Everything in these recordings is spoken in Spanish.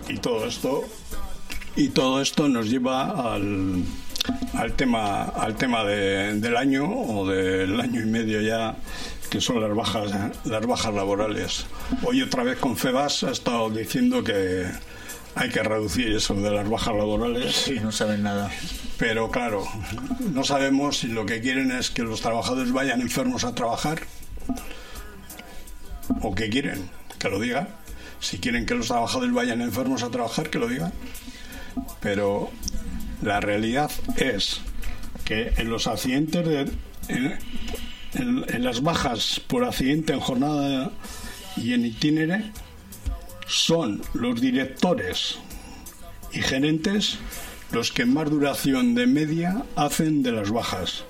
Y todo esto nos lleva al tema del año o del año y medio ya, que son las bajas laborales. Hoy otra vez Confebask ha estado diciendo que hay que reducir eso de las bajas laborales. Sí, no saben nada. Pero claro, no sabemos si lo que quieren es que los trabajadores vayan enfermos a trabajar o qué quieren, que lo digan. Si quieren que los trabajadores vayan enfermos a trabajar, que lo digan. Pero la realidad es que en los accidentes, en las bajas por accidente en jornada y en itinere, son los directores y gerentes los que más duración de media hacen de las bajas,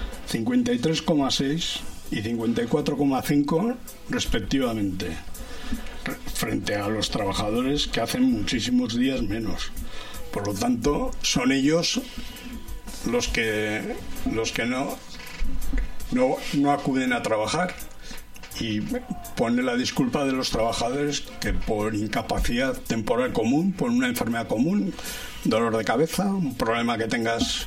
53,6 y 54,5 respectivamente, frente a los trabajadores que hacen muchísimos días menos. Por lo tanto, son ellos los que no acuden a trabajar, y pone la disculpa de los trabajadores que por incapacidad temporal común, por una enfermedad común, dolor de cabeza, un problema que tengas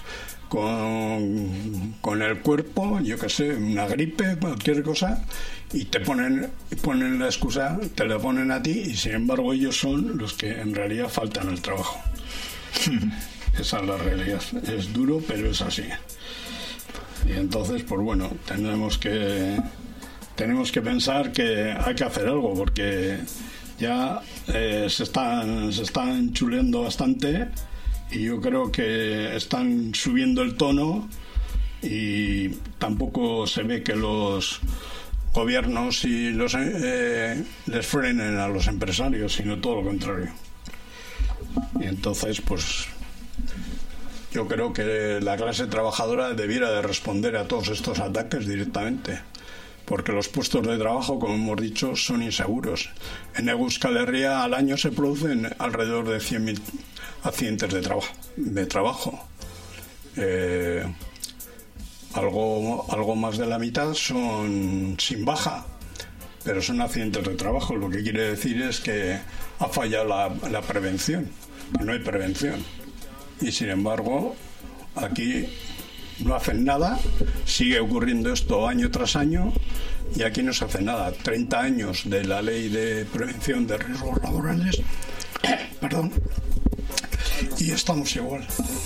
con el cuerpo, yo qué sé, una gripe, cualquier cosa, y ponen la excusa, te la ponen a ti, y sin embargo ellos son los que en realidad faltan al trabajo. Esa es la realidad. Es duro, pero es así. Y entonces, pues bueno, tenemos que pensar que hay que hacer algo, porque ya se están chuleando bastante, y yo creo que están subiendo el tono, y tampoco se ve que los gobiernos y les frenen a los empresarios, sino todo lo contrario. Y entonces, pues yo creo que la clase trabajadora debiera de responder a todos estos ataques directamente, porque los puestos de trabajo, como hemos dicho, son inseguros. En Euskal Herria al año se producen alrededor de 100.000 accidentes de trabajo. Algo más de la mitad son sin baja, pero son accidentes de trabajo. Lo que quiere decir es que ha fallado la prevención, que no hay prevención. Y sin embargo, aquí no hacen nada, sigue ocurriendo esto año tras año, y aquí no se hace nada. 30 años de la ley de prevención de riesgos laborales, perdón, y estamos igual.